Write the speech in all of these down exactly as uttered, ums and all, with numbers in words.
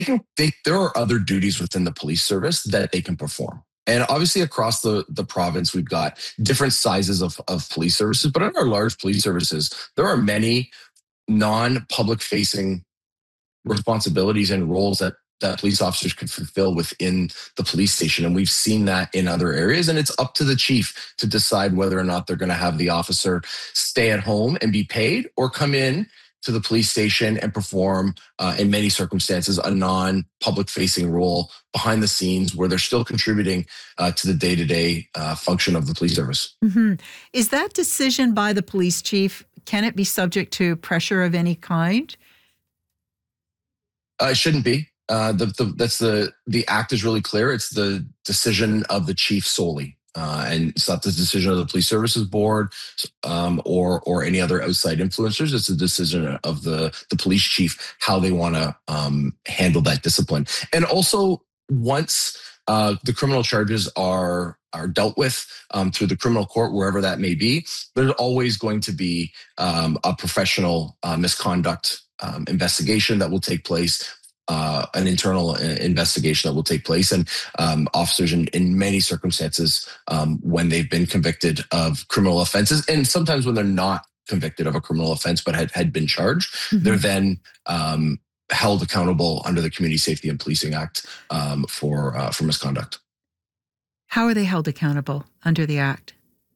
can, they, there are other duties within the police service that they can perform. And obviously across the, the province, we've got different sizes of, of police services, but in our large police services, there are many non-public facing responsibilities and roles that that police officers could fulfill within the police station. And we've seen that in other areas. And it's up to the chief to decide whether or not they're going to have the officer stay at home and be paid or come in to the police station and perform, uh, in many circumstances, a non-public facing role behind the scenes where they're still contributing uh, to the day-to-day uh, function of the police service. Mm-hmm. Is that decision by the police chief, can it be subject to pressure of any kind? Uh, it shouldn't be. Uh, the, the, that's the the act is really clear. It's the decision of the chief solely, uh, and it's not the decision of the Police Services Board um, or or any other outside influencers. It's a decision of the the police chief how they want to um, handle that discipline. And also, once uh, the criminal charges are are dealt with um, through the criminal court, wherever that may be, there's always going to be um, a professional uh, misconduct um, investigation that will take place. Uh, an internal investigation that will take place, and um, officers in, in many circumstances, um, when they've been convicted of criminal offenses, and sometimes when they're not convicted of a criminal offense but had, had been charged, mm-hmm. they're then um, held accountable under the Community Safety and Policing Act um, for uh, for misconduct. How are they held accountable under the Act?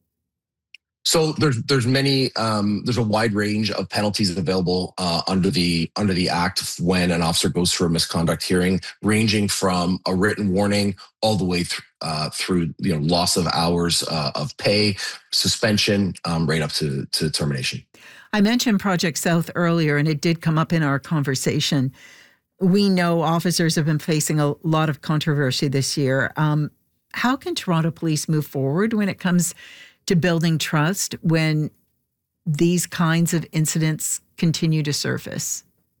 So there's there's many um, there's a wide range of penalties available uh, under the under the Act when an officer goes through a misconduct hearing, ranging from a written warning all the way th- uh, through you know loss of hours uh, of pay, suspension, um, right up to to termination. I mentioned Project South earlier, and it did come up in our conversation. We know officers have been facing a lot of controversy this year. Um, how can Toronto Police move forward when it comes to building trust when these kinds of incidents continue to surface?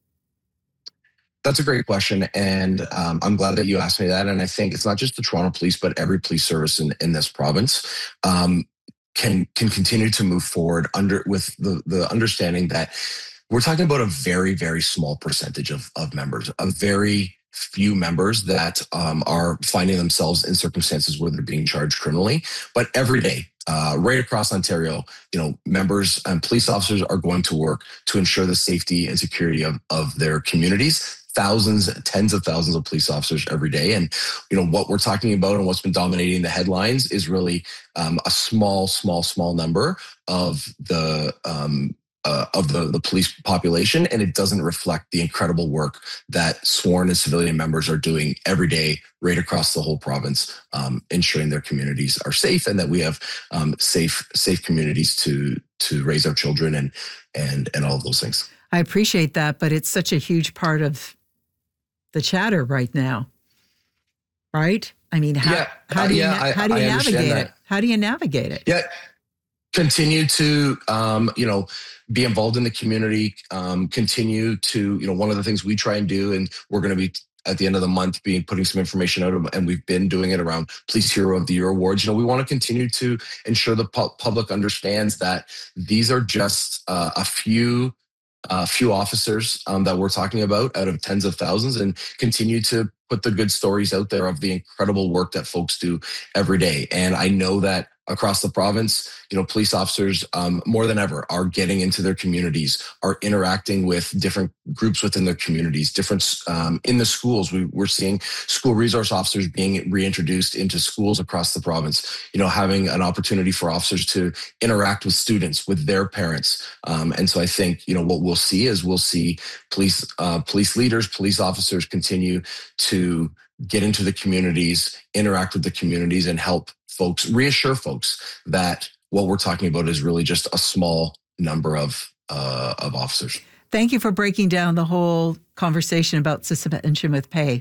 That's a great question. And um, I'm glad that you asked me that. And I think it's not just the Toronto Police, but every police service in, in this province um, can can continue to move forward under with the, the understanding that we're talking about a very, very small percentage of, of members, a very few members that um, are finding themselves in circumstances where they're being charged criminally. But every day, uh, right across Ontario, you know, members and police officers are going to work to ensure the safety and security of, of their communities. Thousands, tens of thousands of police officers every day. And, you know, what we're talking about and what's been dominating the headlines is really um, a small, small, small number of the um, Uh, of the, the police population, and it doesn't reflect the incredible work that sworn and civilian members are doing every day right across the whole province, um, ensuring their communities are safe and that we have um, safe safe communities to to raise our children and and and all of those things. I appreciate that, but it's such a huge part of the chatter right now, right? I mean, how, yeah, how do you, uh, yeah, how do you I, I navigate it? How do you navigate it? Yeah. Continue to, um, you know, be involved in the community, um, continue to, you know, one of the things we try and do, and we're going to be at the end of the month being putting some information out, and we've been doing it around Police Hero of the Year awards. You know, we want to continue to ensure the pu- public understands that these are just uh, a few uh, few officers um, that we're talking about out of tens of thousands, and continue to put the good stories out there of the incredible work that folks do every day. And I know that across the province, you know, police officers um, more than ever are getting into their communities, are interacting with different groups within their communities, different um, in the schools. We, we're seeing school resource officers being reintroduced into schools across the province, you know, having an opportunity for officers to interact with students, with their parents. Um, and so I think, you know, what we'll see is we'll see police, uh, police leaders, police officers continue to get into the communities, interact with the communities, and help folks, reassure folks that what we're talking about is really just a small number of uh, of officers. Thank you for breaking down the whole conversation about suspension with pay.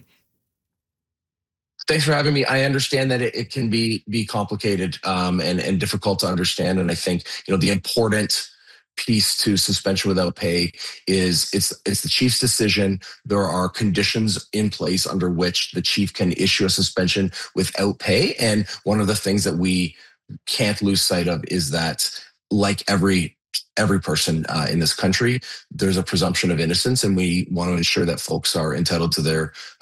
Thanks for having me. I understand that it, it can be be complicated um, and and difficult to understand, and I think you know the important piece to suspension without pay is it's it's the chief's decision. There are conditions in place under which the chief can issue a suspension without pay. And one of the things that we can't lose sight of is that, like every every person uh, in this country, there's a presumption of innocence, and we want to ensure that folks are entitled to their